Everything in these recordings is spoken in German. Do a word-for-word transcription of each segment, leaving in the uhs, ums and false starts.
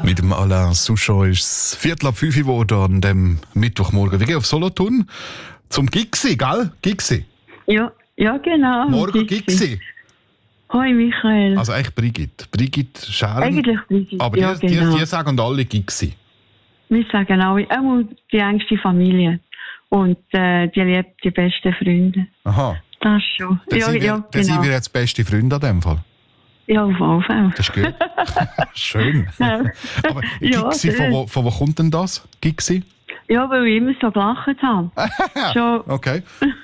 Mit dem Alain Souchon ist es Viertel ab fünf geworden an dem Mittwochmorgen. Wir gehen auf Solothurn zum Gigsi, gell? Gigsi. Ja, ja genau. Morgen Gigsi. Hoi Michael. Also eigentlich Brigitte. Brigitte Schern. Eigentlich Brigitte, Aber ja, die, genau. die, die sagen alle Gigsi. Wir sagen alle, einmal die engste Familie. Und äh, die liebt die besten Freunde. Aha. Das schon. Dann Ja, sind wir, ja, dann genau. sind wir jetzt beste Freunde an dem Fall. Ja, auf jeden Fall. Das ist gut. Schön. Ja. Aber Ja, Gigsi, von wo, von wo kommt denn das? Gigsi? Ja, weil ich immer so gelacht habe. Schon, Okay.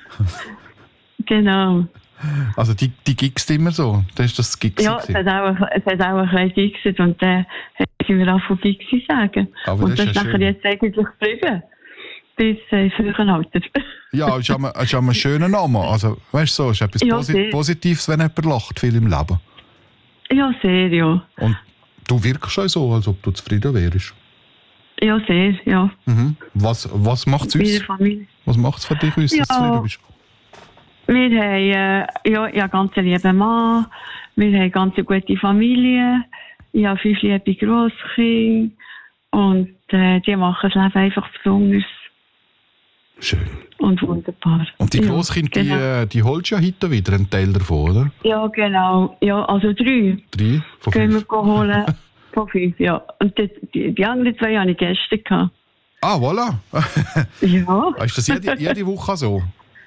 genau. Also die, die gigst immer so? Das ist das Gigsi. Ja, es hat auch, es hat auch ein bisschen gigset und dann haben wir auch von Gigsi sagen. Aber und das das ist ist ja nachher schön. jetzt eigentlich geblieben. Bis äh, früheren Alter. Ja, ist auch ein, ist auch ein schöner Name. Also, weißt du, so, ist etwas Ja, Posi- sehr. Positives, wenn jemand lacht, viel im Leben. Ja, sehr, ja. Und du wirkst schon so, als ob du zufrieden wärst. Ja, sehr, ja. Mhm. Was, was macht es Mit der uns? Familie. Was macht es für dich, uns, dass du Ja. zufrieden bist? Wir haben äh, ja, ja, ganz einen lieben Mann, wir haben eine ganz gute Familie, ich habe fünf liebe Grosskinder und äh, die machen das Leben einfach besonders Schön. und wunderbar. Und die Ja, Grosskinder, genau. die, äh, die holst du ja heute wieder einen Teil davon, oder? Ja, genau. Ja, also drei Drei von können wir fünf. holen von fünf, ja. Und die, die, die anderen zwei hatte ich gestern gehabt. Ah, voilà. Ja. Ist das jede, jede Woche so?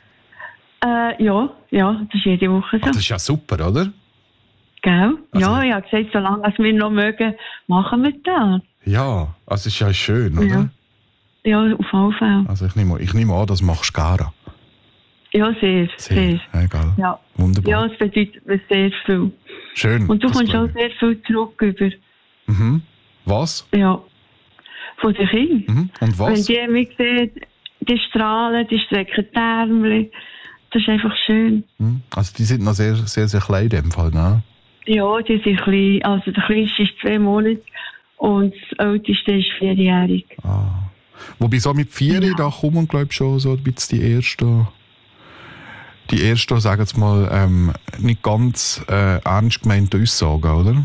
Äh, ja, ja, das ist jede Woche Ah, so. das ist ja super, oder? Gell? Also- Ja, ich habe gesagt, solange als wir noch mögen, machen wir das. Ja, also es ist ja schön, oder? Ja. Ja, auf jeden Fall. Also ich nehme, ich nehme an, das machst du gerne. Ja, sehr, sehr. Sehr, egal. Ja. Wunderbar. Ja, es bedeutet mir sehr viel. Schön. Und du das kommst glaub auch sehr viel zurück über. ich. Mhm. Was? Ja. Von den Kindern. Mhm. Und Wenn was? die mich sehen, die strahlen, die strecken die Ärmel. Das ist einfach schön. Mhm. Also die sind noch sehr, sehr, sehr klein in dem Fall, ne? Ja, die sind klein. Also der Kleinste ist zwei Monate und das Älteste ist vierjährig. Ah. Wobei so mit vier, Ja. da kommen, glaube ich, schon so ein bisschen die ersten, die ersten, sagen wir mal, ähm, nicht ganz äh, ernst gemeinte Aussagen, oder?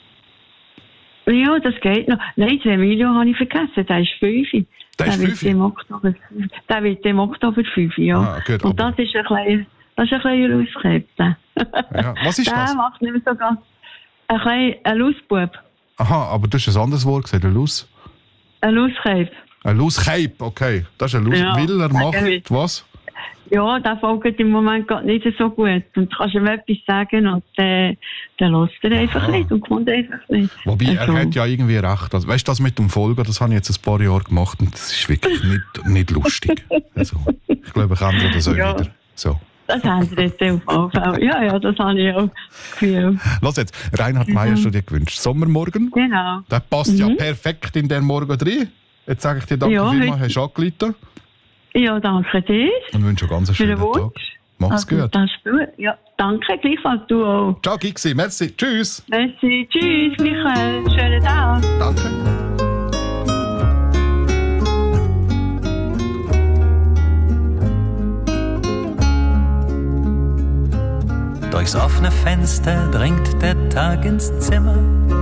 Ja, das geht noch. Nein, den Emilio habe ich vergessen. Der ist fünf. Der ist wird fünf? im Oktober fünf. Der wird im Oktober fünf, ja. Ah, gut, und aber- das ist ein kleiner, das ist ein kleiner Lauskäpte. Ja. Was ist Der das? macht nicht mehr so ganz... Ein kleiner ein Lausbub. Aha, aber das ist ein anderes Wort, gesagt, ein Laus. Ein Lauskäpte. Ein Lauskeip, okay. Das ist ein Laus. Ja. Will er macht Okay. was? Ja, der folgt im Moment gerade nicht so gut. Und du kannst ihm etwas sagen und äh, der lässt er einfach Aha. nicht und kommt einfach nicht. Wobei, Also, er hat ja irgendwie recht. Also, weißt du, das mit dem Folgen, das habe ich jetzt ein paar Jahre gemacht und das ist wirklich nicht, nicht lustig. Also, ich glaube, ich ändere das auch Ja. wieder. So. Das haben sie jetzt auf jeden Fall. Ja, ja, das habe ich auch gefühlt. Los jetzt, Reinhard Meier hast du dir gewünscht. Sommermorgen, Genau. der passt ja perfekt in den Morgen rein. Jetzt sage ich dir danke Ja, vielmals, heute- hast du angerufen Ja, danke dir. und wünsche einen ganz Für schönen den Tag. Wunsch. Mach's Also, gut. das ist gut. Ja, danke, gleichfalls du auch. Ciao, Gixi, merci, tschüss. Merci, tschüss, Michael. Schönen Tag. Danke. Durchs offene Fenster dringt der Tag ins Zimmer.